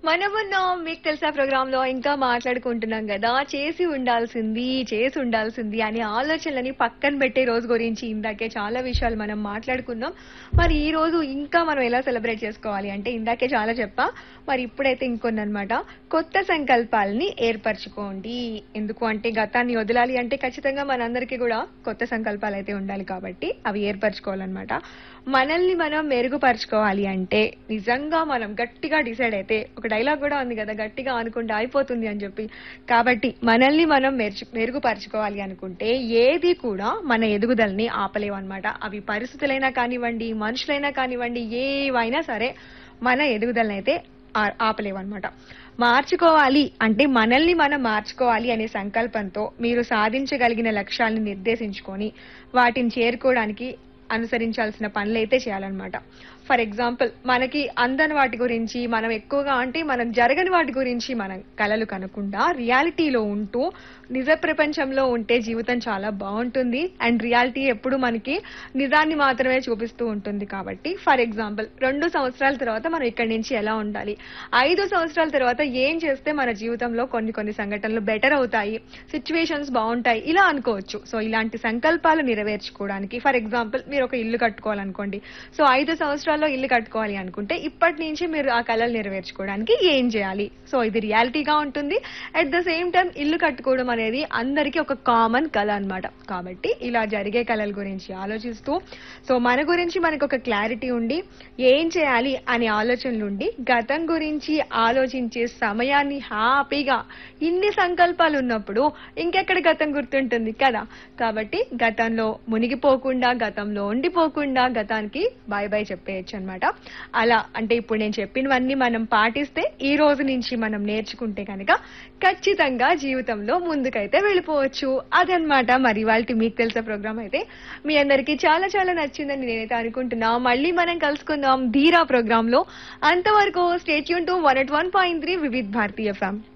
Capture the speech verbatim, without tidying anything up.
మనమున్నాం మీకు తెలుసా ప్రోగ్రామ్ లో ఇంకా మాట్లాడుకుంటున్నాం కదా చేసి ఉండాల్సింది చేసి ఉండాల్సింది అనే ఆలోచనలని పక్కన పెట్టే రోజు గురించి ఇందాకే చాలా విషయాలు మనం మాట్లాడుకున్నాం. మరి ఈ రోజు ఇంకా మనం ఎలా సెలబ్రేట్ చేసుకోవాలి అంటే ఇందాకే చాలా చెప్పా, మరి ఇప్పుడైతే ఇంకొన్ని అన్నమాట. కొత్త సంకల్పాలని ఏర్పరచుకోండి. ఎందుకు అంటే గతాన్ని వదలాలి అంటే ఖచ్చితంగా మనందరికీ కూడా కొత్త సంకల్పాలు అయితే ఉండాలి కాబట్టి అవి ఏర్పరచుకోవాలన్నమాట. మనల్ని మనం మెరుగుపరచుకోవాలి అంటే నిజంగా మనం గట్టిగా డిసైడ్ అయితే, ఒక డైలాగ్ కూడా ఉంది కదా, గట్టిగా అనుకుంటే అయిపోతుంది అని చెప్పి. కాబట్టి మనల్ని మనం మెరుచు మెరుగుపరచుకోవాలి అనుకుంటే ఏది కూడా మన ఎదుగుదలని ఆపలేవన్నమాట. అవి పరిస్థితులైనా కానివ్వండి, మనుషులైనా కానివ్వండి, ఏవైనా సరే మన ఎదుగుదలని అయితే ఆ- ఆపలేవన్నమాట. మార్చుకోవాలి అంటే మనల్ని మనం మార్చుకోవాలి అనే సంకల్పంతో మీరు సాధించగలిగిన లక్ష్యాలను నిర్దేశించుకొని వాటిని చేరుకోవడానికి అనుసరించాల్సిన పనులైతే చేయాలన్నమాట. ఫర్ ఎగ్జాంపుల్ మనకి అందని వాటి గురించి మనం ఎక్కువగా అంటే మనం జరగని వాటి గురించి మనం కలలు కనకుండా రియాలిటీలో ఉంటూ నిజ ప్రపంచంలో ఉంటే జీవితం చాలా బాగుంటుంది. అండ్ రియాలిటీ ఎప్పుడు మనకి నిజాన్ని మాత్రమే చూపిస్తూ ఉంటుంది. కాబట్టి ఫర్ ఎగ్జాంపుల్ రెండు సంవత్సరాల తర్వాత మనం ఇక్కడి నుంచి ఎలా ఉండాలి, ఐదు సంవత్సరాల తర్వాత ఏం చేస్తే మన జీవితంలో కొన్ని కొన్ని సంఘటనలు బెటర్ అవుతాయి, సిచ్యువేషన్స్ బాగుంటాయి, ఇలా అనుకోవచ్చు. సో ఇలాంటి సంకల్పాలు నెరవేర్చుకోవడానికి ఫర్ ఎగ్జాంపుల్ మీరు ఒక ఇల్లు కట్టుకోవాలనుకోండి. సో ఐదు సంవత్సరాల్లో ఇల్లు కట్టుకోవాలి అనుకుంటే ఇప్పటి నుంచి మీరు ఆ కలలు నెరవేర్చుకోవడానికి ఏం చేయాలి. సో ఇది రియాలిటీగా ఉంటుంది. అట్ ద సేమ్ టైం ఇల్లు కట్టుకోవడం అనేది అందరికీ ఒక కామన్ కళ అన్నమాట. కాబట్టి ఇలా జరిగే కళల గురించి ఆలోచిస్తూ, సో మన గురించి మనకు ఒక క్లారిటీ ఉండి ఏం చేయాలి అనే ఆలోచనలు ఉండి గతం గురించి ఆలోచించే సమయాన్ని హ్యాపీగా, ఇన్ని సంకల్పాలు ఉన్నప్పుడు ఇంకెక్కడ గతం గుర్తుంటుంది కదా. కాబట్టి గతంలో మునిగిపోకుండా, గతంలో ఉండిపోకుండా గతానికి బాయ్ బాయ్ చెప్పేయచ్చు అనమాట. అలా అంటే ఇప్పుడు నేను చెప్పినవన్నీ మనం పాటిస్తే, ఈ రోజు నుంచి మనం నేర్చుకుంటే కనుక ఖచ్చితంగా జీవితంలో ముందుకైతే వెళ్ళిపోవచ్చు. అదనమాట మరి వాళ్ళకి మీకు తెలిసే ప్రోగ్రామ్ అయితే మీ అందరికీ చాలా చాలా నచ్చిందని నేనైతే అనుకుంటున్నా. మళ్ళీ మనం కలుసుకుందాం ధీరా ప్రోగ్రామ్ లో. అంతవరకు stay tune to one at one point three Vividh Bharati FM.